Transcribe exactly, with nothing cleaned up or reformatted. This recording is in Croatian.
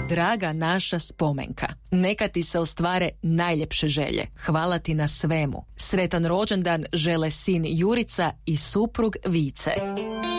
Draga naša Spomenka, neka ti se ostvare najljepše želje. Hvala ti na svemu. Sretan rođendan žele sin Jurica i suprug Vice.